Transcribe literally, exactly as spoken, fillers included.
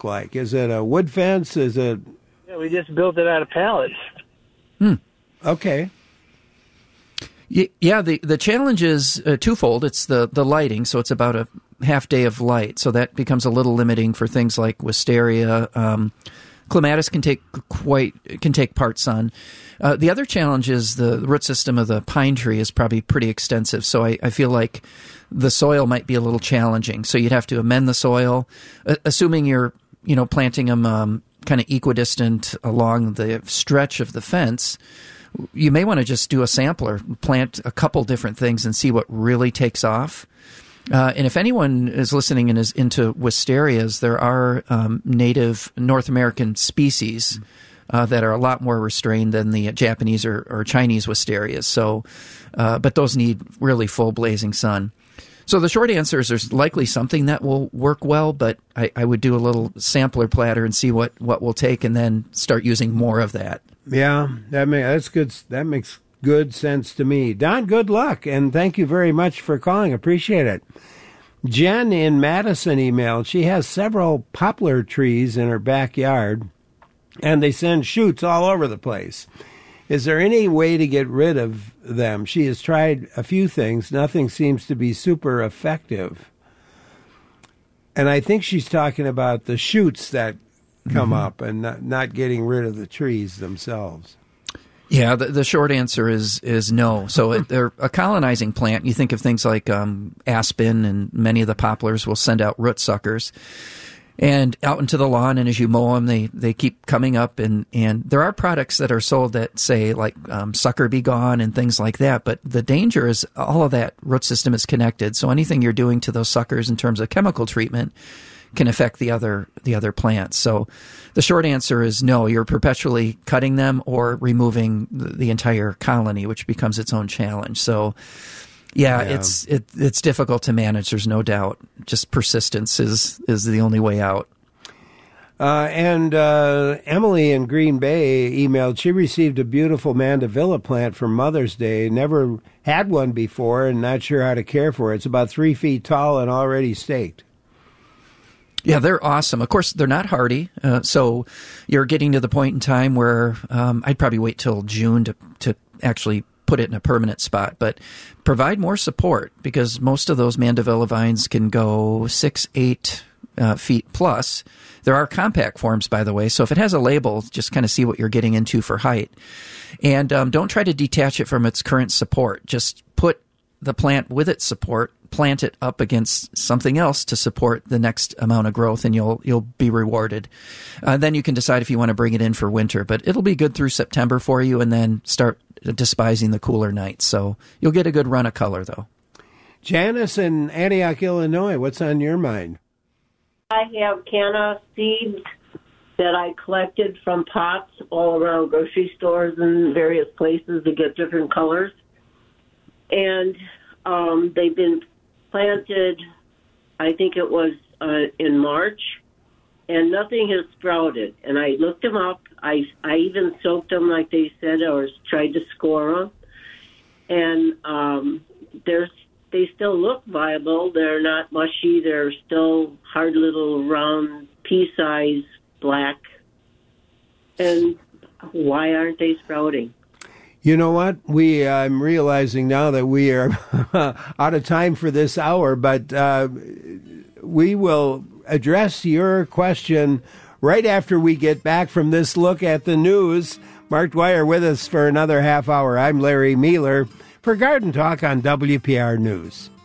look like? Is it a wood fence? Is it? Yeah, we just built it out of pallets. Hmm. Okay. Yeah, the, the challenge is uh, twofold. It's the, the lighting, so it's about a half day of light. So that becomes a little limiting for things like wisteria. Um, clematis can take quite can take part sun. Uh, the other challenge is the root system of the pine tree is probably pretty extensive. So I, I feel like the soil might be a little challenging. So you'd have to amend the soil, uh, assuming you're you know planting them um, kind of equidistant along the stretch of the fence. You may want to just do a sampler, plant a couple different things and see what really takes off. Uh, and if anyone is listening and is into wisterias, there are um, native North American species uh, that are a lot more restrained than the Japanese or, or Chinese wisterias. So, uh, but those need really full blazing sun. So the short answer is there's likely something that will work well, but I, I would do a little sampler platter and see what, what will take and then start using more of that. Yeah, that may, that's good. That makes good sense to me. Don, good luck, and thank you very much for calling. Appreciate it. Jen in Madison emailed. She has several poplar trees in her backyard, and they send shoots all over the place. Is there any way to get rid of them? She has tried a few things. Nothing seems to be super effective. And I think she's talking about the shoots that come mm-hmm. up and not, not getting rid of the trees themselves. Yeah, the, the short answer is is no. So it, they're a colonizing plant. You think of things like um, aspen, and many of the poplars will send out root suckers and out into the lawn, and as you mow them, they, they keep coming up, and, and there are products that are sold that say, like, um, sucker be gone and things like that, but the danger is all of that root system is connected, so anything you're doing to those suckers in terms of chemical treatment can affect the other the other plants. So the short answer is no, you're perpetually cutting them or removing the, the entire colony, which becomes its own challenge. So yeah, yeah. it's it, it's difficult to manage, there's no doubt. Just persistence is, is the only way out. Uh, and uh, Emily in Green Bay emailed, she received a beautiful mandevilla plant for Mother's Day. Never had one before and not sure how to care for it. It's about three feet tall and already staked. Yeah, they're awesome. Of course, they're not hardy, uh, so you're getting to the point in time where um, I'd probably wait till June to to actually put it in a permanent spot, but provide more support, because most of those mandevilla vines can go six, eight uh, feet plus. There are compact forms, by the way, so if it has a label, just kind of see what you're getting into for height. And um, don't try to detach it from its current support. Just put the plant with its support, plant it up against something else to support the next amount of growth, and you'll you'll be rewarded. Uh, then you can decide if you want to bring it in for winter, but it'll be good through September for you, and then start despising the cooler nights. So you'll get a good run of color, though. Janice in Antioch, Illinois, what's on your mind? I have canna seeds that I collected from pots all around grocery stores and various places to get different colors. And um, they've been planted, I think it was uh, in March, and nothing has sprouted. And I looked them up. I, I even soaked them like they said, or tried to score them. And um, they're, they still look viable. They're not mushy. They're still hard little round pea-size black. And why aren't they sprouting? You know what? We uh, I'm realizing now that we are out of time for this hour, but uh, we will address your question right after we get back from this look at the news. Mark Dwyer with us for another half hour. I'm Larry Mueller for Garden Talk on W P R News.